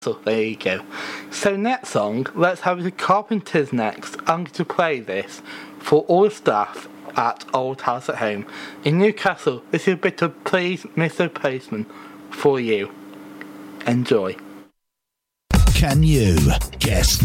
So there you go. So next song, let's have the Carpenters next. I'm going to play this for all the staff at Old House at Home in Newcastle. This is a bit of Please Mr. Postman for you. Enjoy. Can you guess